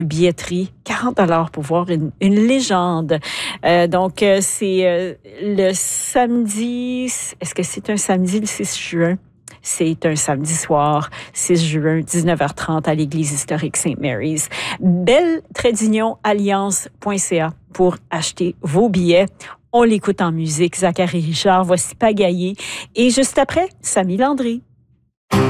billetterie, 40 $ pour voir une légende. Donc, c'est le samedi. Est-ce que c'est un samedi le 6 juin? C'est un samedi soir, 6 juin, 19h30 à l'église historique St. Mary's. Belle-alliance.ca pour acheter vos billets. On l'écoute en musique. Zachary Richard, voici Pagaillé. Et juste après, Samy Landry.